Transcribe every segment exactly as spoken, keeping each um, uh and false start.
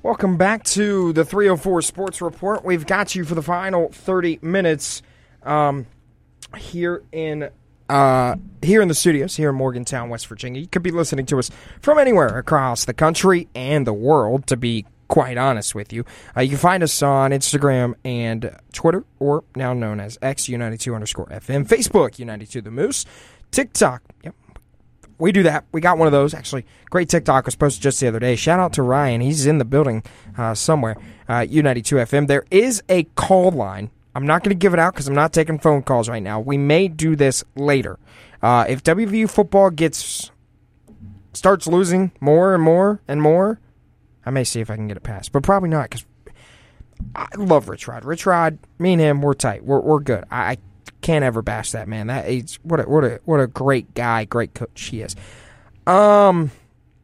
Welcome back to the three oh four Sports Report. We've got you for the final thirty minutes um, here in uh, here in the studios, here in Morgantown, West Virginia. You could be listening to us from anywhere across the country and the world, to be quite honest with you. Uh, you can find us on Instagram and Twitter, or now known as X, U ninety-two underscore F M, Facebook, U ninety-two The Moose, TikTok, yep. We do that. We got one of those, actually. Great TikTok was posted just the other day. Shout out to Ryan. He's in the building uh, somewhere. Uh, U ninety-two F M. There is a call line. I'm not going to give it out because I'm not taking phone calls right now. We may do this later. Uh, if W V U football gets starts losing more and more and more, I may see if I can get it passed. But probably not, because I love Rich Rod. Rich Rod, me and him, we're tight. We're we're good. I, I can't ever bash that man. That is what a what a what a great guy, great coach he is. Um,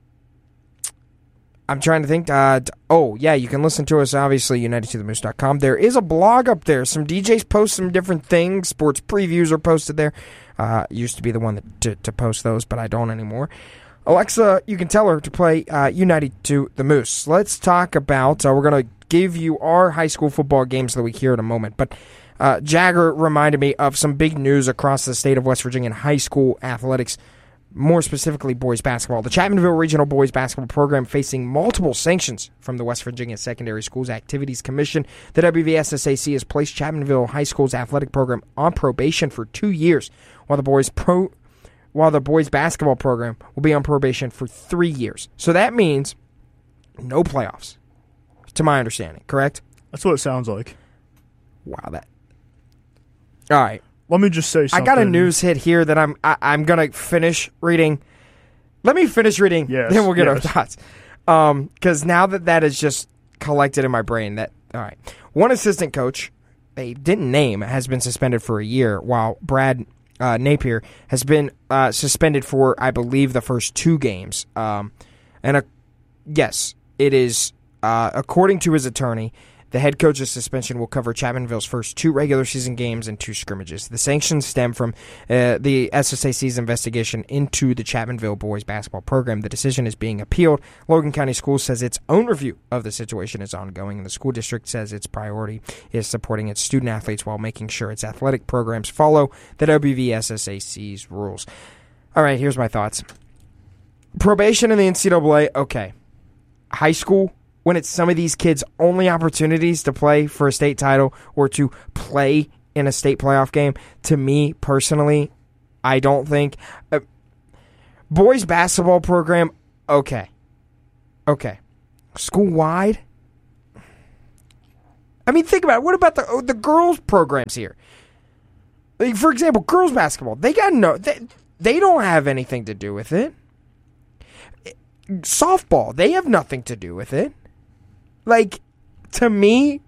I'm trying to think. Uh, oh yeah, you can listen to us obviously U ninety-two the moose dot com. There is a blog up there. Some D Js post some different things. Sports previews are posted there. Uh, used to be the one that, to to post those, but I don't anymore. Alexa, you can tell her to play uh, U ninety-two the Moose. Let's talk about. Uh, we're gonna give you our high school football games of the week here in a moment, but. Uh, Jagger reminded me of some big news across the state of West Virginia in high school athletics, more specifically boys basketball. The Chapmanville Regional Boys Basketball Program facing multiple sanctions from the West Virginia Secondary Schools Activities Commission. The W V S S A C has placed Chapmanville High School's athletic program on probation for two years, while the boys pro, while the boys basketball program will be on probation for three years. So that means no playoffs, to my understanding. Correct? That's what it sounds like. Wow, that. All right. Let me just say something. I got a news hit here that I'm I, I'm going to finish reading. Let me finish reading, yes, then we'll get yes. our thoughts. Because um, now that that is just collected in my brain, that all right. One assistant coach, they didn't name, has been suspended for a year, while Brad uh, Napier has been uh, suspended for, I believe, the first two games. Um, and a, yes, it is, uh, according to his attorney, the head coach's suspension will cover Chapmanville's first two regular season games and two scrimmages. The sanctions stem from uh, the S S A C's investigation into the Chapmanville boys basketball program. The decision is being appealed. Logan County Schools says its own review of the situation is ongoing, and the school district says its priority is supporting its student athletes while making sure its athletic programs follow the W V S S A C's rules. All right, here's my thoughts. Probation in the N C double A, okay. High school, when it's some of these kids' only opportunities to play for a state title or to play in a state playoff game, to me personally, I don't think. Uh, boys basketball program, okay. Okay. School-wide? I mean, think about it. What about the the girls' programs here? Like, for example, girls basketball, they got no, they, they don't have anything to do with it. Softball, they have nothing to do with it. Like, to me,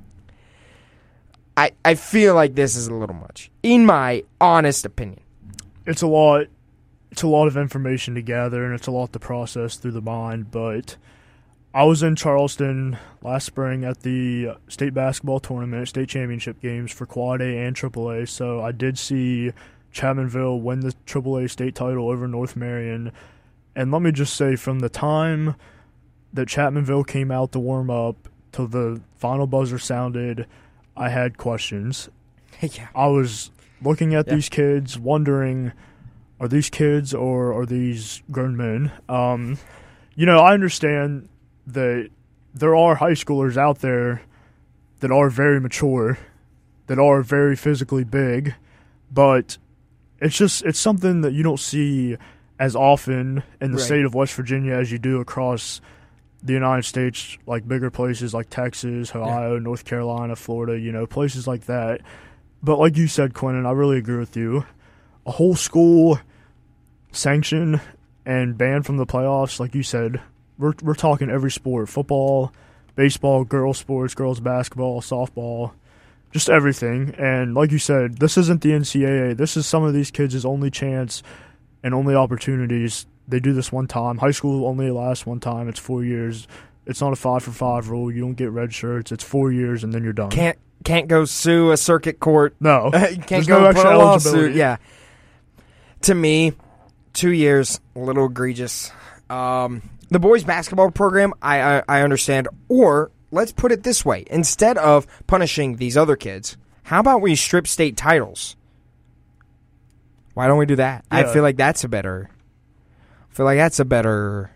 I I feel like this is a little much, in my honest opinion. It's a lot. It's a lot of information to gather, and it's a lot to process through the mind. But I was in Charleston last spring at the state basketball tournament, state championship games for Quad A and Triple A. So I did see Chapmanville win the Triple A state title over North Marion. And let me just say, from the time that Chapmanville came out to warm up till the final buzzer sounded, I had questions. Yeah. I was looking at yeah. these kids, wondering, are these kids or are these grown men? Um, you know, I understand that there are high schoolers out there that are very mature, that are very physically big, but it's just it's something that you don't see as often in the right. state of West Virginia as you do across the United States, like bigger places like Texas, Ohio, yeah. North Carolina, Florida, you know, places like that. But like you said, Quentin, I really agree with you. A whole school sanction and banned from the playoffs, like you said, we're we're talking every sport, football, baseball, girls sports, girls basketball, softball, just everything. And like you said, this isn't the N C double A. This is some of these kids' only chance and only opportunities. They do this one time. High school only lasts one time. It's four years. It's not a five for five rule. You don't get red shirts. It's four years and then you're done. Can't can't go sue a circuit court. No, you can't There's go no put extra a lawsuit. eligibility. Yeah. To me, two years, a little egregious. Um, the boys basketball program, I, I I understand. Or let's put it this way: instead of punishing these other kids, how about we strip state titles? Why don't we do that? Yeah. I feel like that's a better. I feel like that's a better.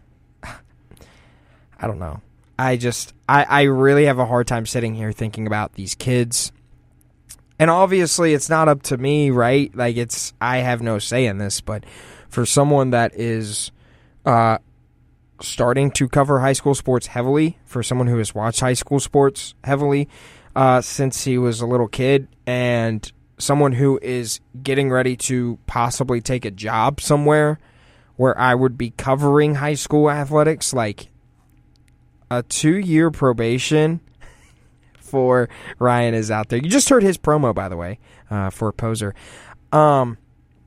I don't know. I just I I really have a hard time sitting here thinking about these kids. And obviously, it's not up to me, right? Like, it's I have no say in this, but for someone that is uh, starting to cover high school sports heavily, for someone who has watched high school sports heavily uh, since he was a little kid, and someone who is getting ready to possibly take a job somewhere where I would be covering high school athletics, like a two-year probation for Ryan is out there. You just heard his promo, by the way, uh, for Poser. Um,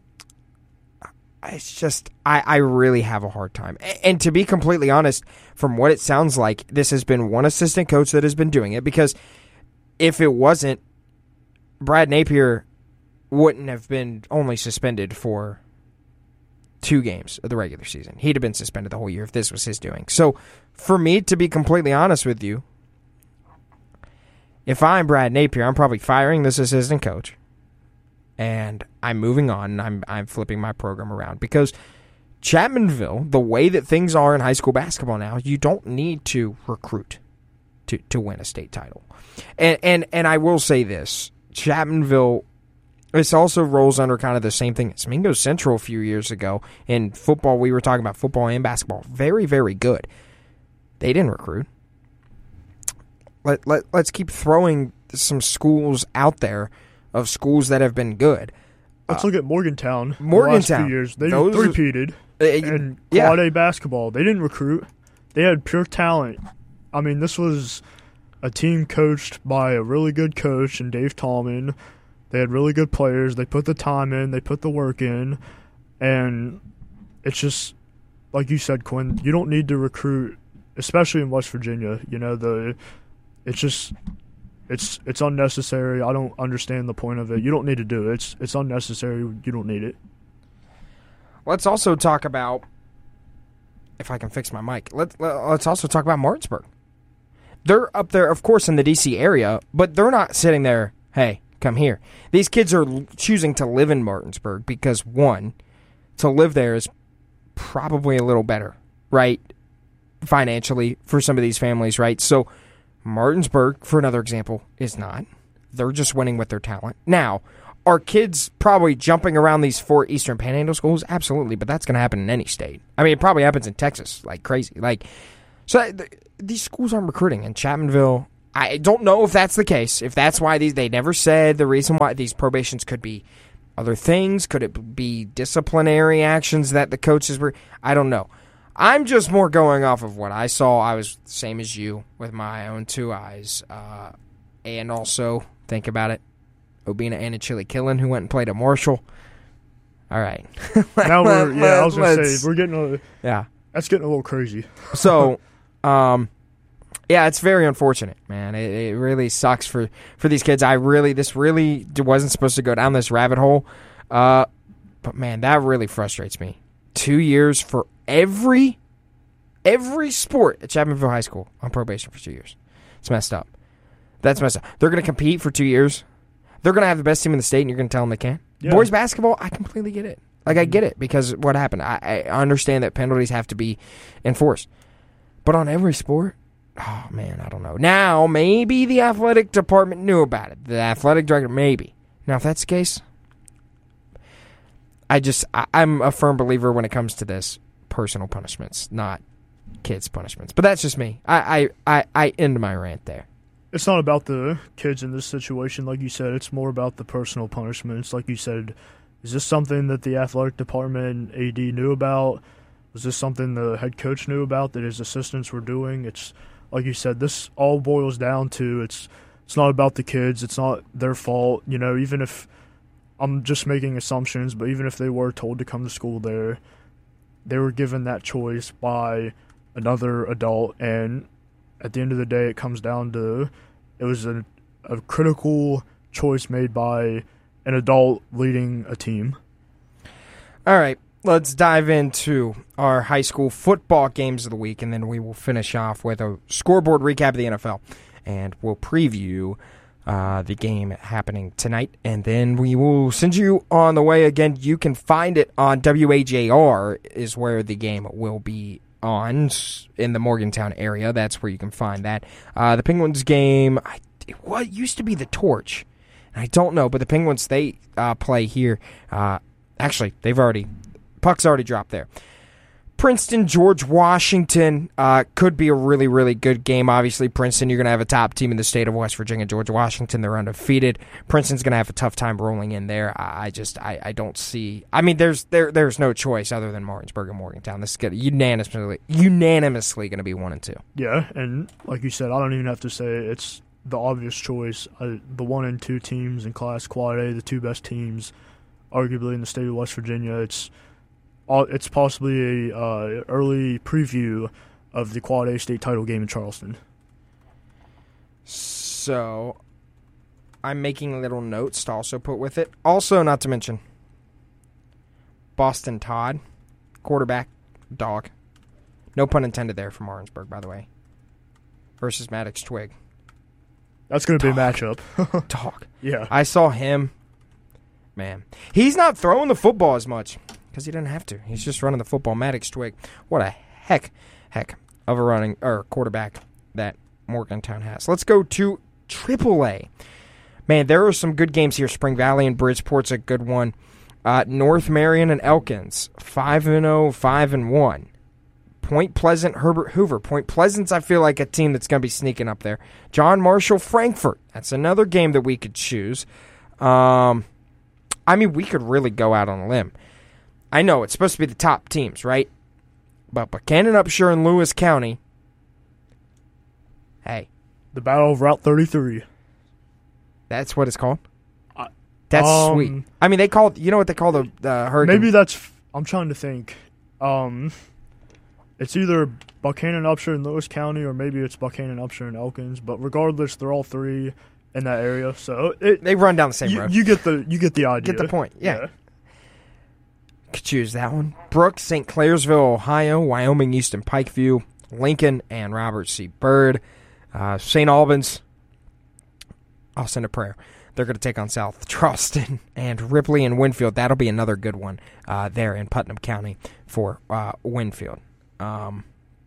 it's just, I, I really have a hard time. And to be completely honest, from what it sounds like, this has been one assistant coach that has been doing it, because if it wasn't, Brad Napier wouldn't have been only suspended for two games of the regular season. He'd have been suspended the whole year if this was his doing. So, for me, to be completely honest with you, if I'm Brad Napier, I'm probably firing this assistant coach, and I'm moving on, and I'm I'm flipping my program around, because Chapmanville, the way that things are in high school basketball now, you don't need to recruit to, to win a state title. And, and and I will say this, Chapmanville, this also rolls under kind of the same thing as Mingo Central a few years ago. In football, we were talking about football and basketball. Very, very good. They didn't recruit. Let, let, let's keep throwing some schools out there of schools that have been good. Let's uh, look at Morgantown. Morgantown. The last few years. They Those, three-peated. Uh, and yeah. Quad A basketball. They didn't recruit. They had pure talent. I mean, this was a team coached by a really good coach in Dave Tallman. They had really good players. They put the time in. They put the work in. And it's just, like you said, Quinn, you don't need to recruit, especially in West Virginia. You know, the it's just it's it's unnecessary. I don't understand the point of it. You don't need to do it. It's it's unnecessary. You don't need it. Let's also talk about, if I can fix my mic, let, let's also talk about Martinsburg. They're up there, of course, in the D C area, but they're not sitting there, hey, come here. These kids are choosing to live in Martinsburg because, one, to live there is probably a little better, right, financially for some of these families, right? So Martinsburg, for another example, is not. They're just winning with their talent. Now, are kids probably jumping around these four Eastern Panhandle schools? Absolutely, but that's going to happen in any state. I mean, it probably happens in Texas like crazy. Like, so th- these schools aren't recruiting. In Chapmanville, I don't know if that's the case. If that's why these, they never said the reason why these probations could be other things. Could it be disciplinary actions that the coaches were? I don't know. I'm just more going off of what I saw. I was the same as you with my own two eyes. Uh, and also, think about it, Obina and Chili Killen, who went and played at Marshall. All right. Now we're, yeah, I was going to Let's- say, we're getting a, Yeah. that's getting a little crazy. So, um, yeah, it's very unfortunate, man. It, it really sucks for, for these kids. I really, this really wasn't supposed to go down this rabbit hole. Uh, but, man, that really frustrates me. Two years for every, every sport at Chapmanville High School on probation for two years. It's messed up. That's messed up. They're going to compete for two years. They're going to have the best team in the state, and you're going to tell them they can't. Yeah. Boys basketball, I completely get it. Like, I get it because what happened. I, I understand that penalties have to be enforced. But on every sport, oh, man, I don't know. Now, maybe the athletic department knew about it. The athletic director, maybe. Now, if that's the case, I just, I, I'm a firm believer when it comes to this, personal punishments, not kids' punishments. But that's just me. I, I, I, I end my rant there. It's not about the kids in this situation, like you said. It's more about the personal punishments. Like you said, is this something that the athletic department and A D knew about? Was this something the head coach knew about that his assistants were doing? It's like you said, this all boils down to it's it's not about the kids. It's not their fault. You know, even if I'm just making assumptions, but even if they were told to come to school there, they were given that choice by another adult, and at the end of the day, it comes down to it was a, a critical choice made by an adult leading a team. All right. let's dive into our high school football games of the week, and then we will finish off with a scoreboard recap of the N F L, and we'll preview uh, the game happening tonight, and then we will send you on the way. Again, you can find it on W A J R is where the game will be on in the Morgantown area. That's where you can find that. Uh, the Penguins game, I, what used to be the Torch? I don't know, but the Penguins, they uh, play here. Uh, actually, they've already, puck's already dropped there. Princeton, George Washington uh, could be a really, really good game. Obviously, Princeton, you're going to have a top team in the state of West Virginia. George Washington, they're undefeated. Princeton's going to have a tough time rolling in there. I, I just, I, I don't see. I mean, there's there there's no choice other than Martinsburg and Morgantown. This is gonna, unanimously unanimously going to be one and two. Yeah, and like you said, I don't even have to say it. It's the obvious choice. Uh, the one and two teams in Class Quad A, the two best teams, arguably in the state of West Virginia. It's It's possibly a uh, early preview of the Quad A state title game in Charleston. So, I'm making little notes to also put with it. Also, not to mention, Boston Todd, quarterback, dog. No pun intended there from Martinsburg, by the way. Versus Maddox Twig. That's going to be a matchup. Dog. Yeah. I saw him. Man. He's not throwing the football as much. Because he didn't have to. He's just running the football. Maddox Twig. What a heck, heck of a running or quarterback that Morgantown has. Let's go to triple A. Man, there are some good games here. Spring Valley and Bridgeport's a good one. Uh, North Marion and Elkins, five and oh, five and one. Point Pleasant, Herbert Hoover. Point Pleasant's, I feel like, a team that's going to be sneaking up there. John Marshall, Frankfort. That's another game that we could choose. Um, I mean, we could really go out on a limb. I know it's supposed to be the top teams, right? But Buchanan, Upshur, and Lewis County, hey. The Battle of Route thirty-three. That's what it's called? Uh, that's um, sweet. I mean, they call, you know what they call the uh, hurricane? Maybe that's, I'm trying to think. Um, it's either Buchanan, Upshur, and Lewis County, or maybe it's Buchanan, Upshur, and Elkins. But regardless, they're all three in that area. So it, they run down the same you, road. You get the you get the idea. Get the point, yeah. yeah. Could choose that one. Brooks, Saint Clairsville, Ohio, Wyoming, Easton, Pikeview, Lincoln, and Robert C. Byrd. Uh, Saint Albans, I'll send a prayer. They're going to take on South Charleston and Ripley and Winfield. That'll be another good one uh, there in Putnam County for uh, Winfield. Um,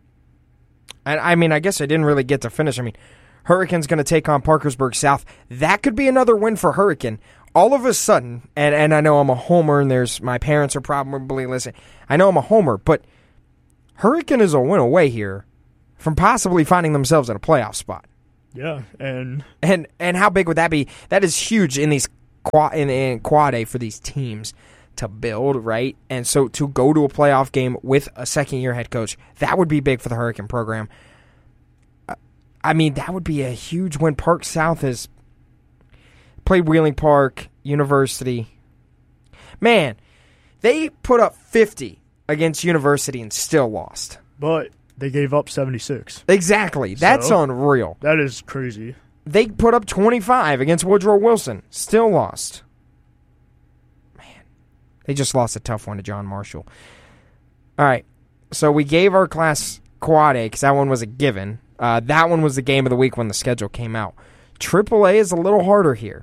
and I mean, I guess I didn't really get to finish. I mean, Hurricane's going to take on Parkersburg South. That could be another win for Hurricane. All of a sudden, and, and I know I'm a homer, and there's my parents are probably listening. I know I'm a homer, but Hurricane is a win away here from possibly finding themselves in a playoff spot. Yeah, and and and how big would that be? That is huge in these quad in, in quad A for these teams to build, right? And so to go to a playoff game with a second year head coach, that would be big for the Hurricane program. Uh, I mean, that would be a huge win. Park South has played Wheeling Park, University. Man, they put up fifty against University and still lost. But they gave up seventy-six. Exactly. That's so, unreal. That is crazy. They put up twenty-five against Woodrow Wilson. Still lost. Man, they just lost a tough one to John Marshall. All right. So we gave our class Quad A because that one was a given. Uh, that one was the game of the week when the schedule came out. Triple A is a little harder here.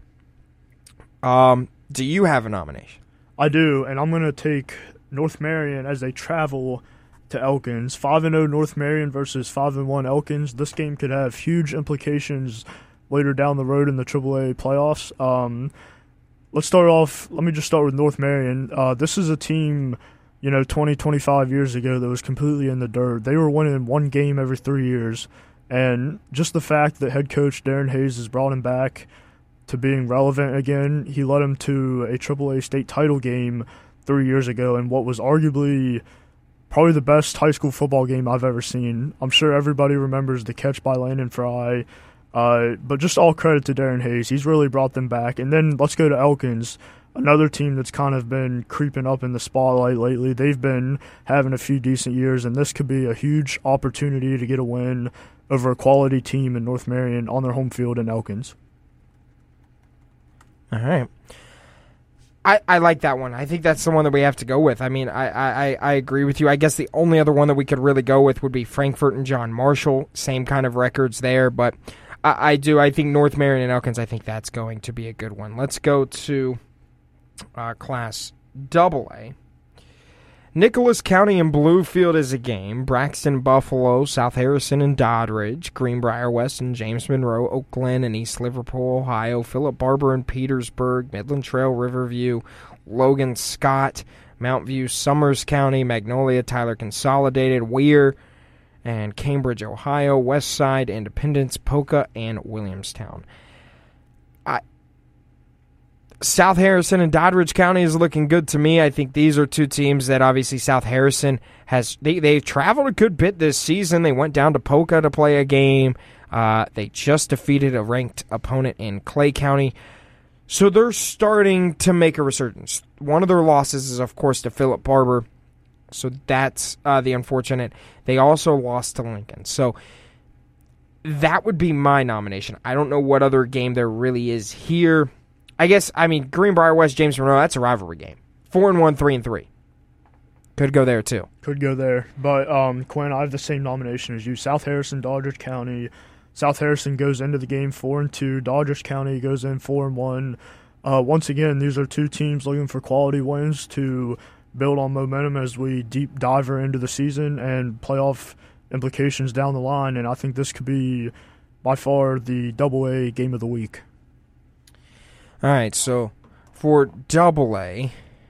Um, do you have a nomination? I do, and I'm going to take North Marion as they travel to Elkins. five and oh North Marion versus five and one Elkins. This game could have huge implications later down the road in the triple A playoffs. Um, let's start off, let me just start with North Marion. Uh, this is a team, you know, twenty, twenty-five years ago that was completely in the dirt. They were winning one game every three years, and just the fact that head coach Darren Hayes has brought him back to being relevant again. He led him to a triple A state title game three years ago in what was arguably probably the best high school football game I've ever seen. I'm sure everybody remembers the catch by Landon Fry, uh, but just all credit to Darren Hayes. He's really brought them back. And then let's go to Elkins, another team that's kind of been creeping up in the spotlight lately. They've been having a few decent years, and this could be a huge opportunity to get a win over a quality team in North Marion on their home field in Elkins. All right. I, I like that one. I think that's the one that we have to go with. I mean, I, I, I agree with you. I guess the only other one that we could really go with would be Frankfort and John Marshall. Same kind of records there, but I, I do. I think North Marion and Elkins, I think that's going to be a good one. Let's go to uh, Class double A. Nicholas County and Bluefield is a game. Braxton, Buffalo, South Harrison and Doddridge, Greenbrier West and James Monroe, Oak Glen and East Liverpool, Ohio, Philip Barber and Petersburg, Midland Trail, Riverview, Logan Scott, Mount View, Summers County, Magnolia, Tyler Consolidated, Weir, and Cambridge, Ohio, West Side, Independence, Polka, and Williamstown. I South Harrison and Doddridge County is looking good to me. I think these are two teams that obviously South Harrison has. They, they've traveled a good bit this season. They went down to Polka to play a game. Uh, they just defeated a ranked opponent in Clay County. So they're starting to make a resurgence. One of their losses is, of course, to Philip Barber. So that's uh, the unfortunate. They also lost to Lincoln. So that would be my nomination. I don't know what other game there really is here. I guess, I mean, Greenbrier West, James Monroe, that's a rivalry game. Four and one, three and three. Could go there, too. Could go there. But, um, Quinn, I have the same nomination as you. South Harrison, Doddridge County. South Harrison goes into the game four and two. Doddridge County goes in four and one. Uh, once again, these are two teams looking for quality wins to build on momentum as we deep diver into the season and playoff implications down the line. And I think this could be, by far, the double A game of the week. All right, so for double A,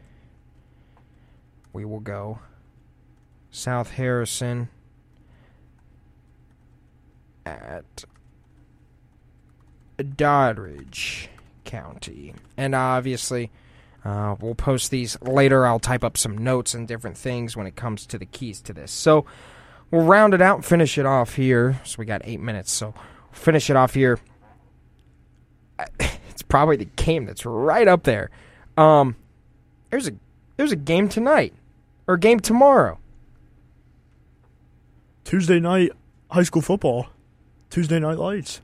we will go South Harrison at Doddridge County. And obviously, uh, we'll post these later. I'll type up some notes and different things when it comes to the keys to this. So we'll round it out and finish it off here. So we got eight minutes, so finish it off here. It's probably the game that's right up there. Um, there's a there's a game tonight, or a game tomorrow. Tuesday night high school football. Tuesday night lights.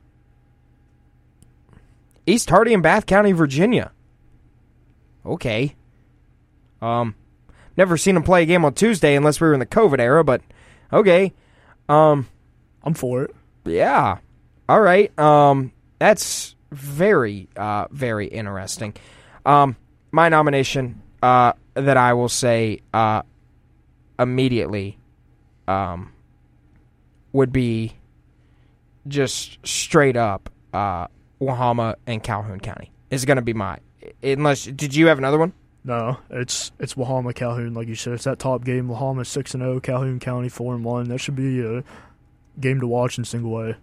East Hardy and Bath County, Virginia. Okay. Um, never seen them play a game on Tuesday unless we were in the COVID era, but okay. Um, I'm for it. Yeah. All right. Um, that's very, uh, very interesting. Um, my nomination, uh, that I will say, uh, immediately, um, would be just straight up, uh, Wahama and Calhoun County is going to be my, unless, did you have another one? No, it's it's Wahama Calhoun, like you said. It's that top game. Wahama six and zero, Calhoun County four and one. That should be a game to watch in single A.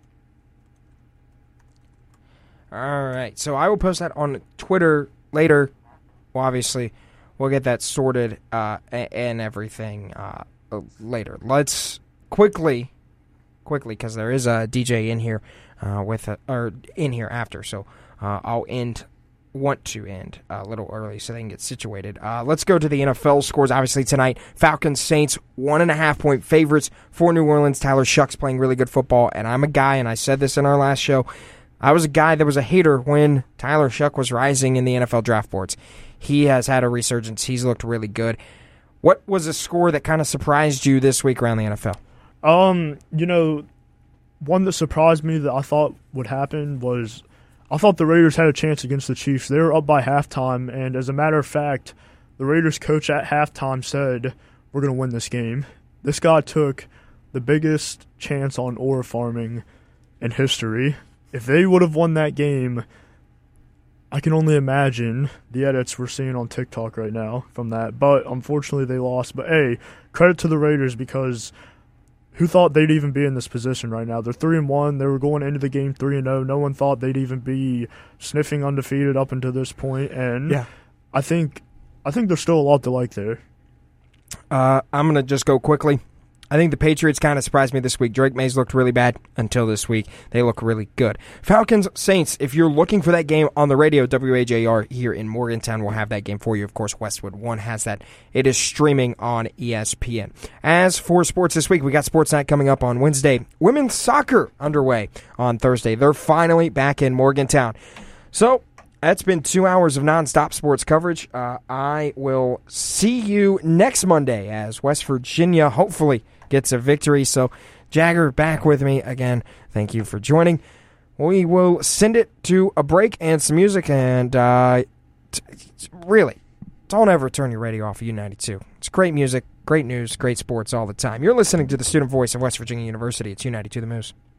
All right, so I will post that on Twitter later. Well, obviously, we'll get that sorted uh, and everything uh, later. Let's quickly, quickly, because there is a D J in here uh, with a, or in here after, so uh, I'll end. Want to end a little early so they can get situated. Uh, let's go to the N F L scores. Obviously tonight, Falcons Saints one and a half point favorites for New Orleans. Tyler Shuck's playing really good football, and I'm a guy, and I said this in our last show. I was a guy that was a hater when Tyler Shuck was rising in the N F L draft boards. He has had a resurgence. He's looked really good. What was a score that kind of surprised you this week around the N F L? Um, you know, one that surprised me that I thought would happen was I thought the Raiders had a chance against the Chiefs. They were up by halftime, and as a matter of fact, the Raiders coach at halftime said, we're going to win this game. This guy took the biggest chance on ore farming in history. If they would have won that game, I can only imagine the edits we're seeing on TikTok right now from that. But unfortunately, they lost. But, hey, credit to the Raiders because who thought they'd even be in this position right now? They're three and one. They were going into the game three and zero. No one thought they'd even be sniffing undefeated up until this point. And yeah. I think, I think there's still a lot to like there. Uh, I'm gonna just go quickly. I think the Patriots kind of surprised me this week. Drake Mays looked really bad until this week. They look really good. Falcons Saints. If you're looking for that game on the radio, W A J R here in Morgantown will have that game for you. Of course, Westwood One has that. It is streaming on E S P N. As for sports this week, we got Sports Night coming up on Wednesday. Women's soccer underway on Thursday. They're finally back in Morgantown. So, That's been two hours of nonstop sports coverage. Uh, I will see you next Monday as West Virginia hopefully gets a victory. So, Jagger, back with me again. Thank you for joining. We will send it to a break and some music, and uh, t- really, don't ever turn your radio off of U ninety-two. It's great music, great news, great sports all the time. You're listening to the student voice of West Virginia University. It's U ninety-two The Moose.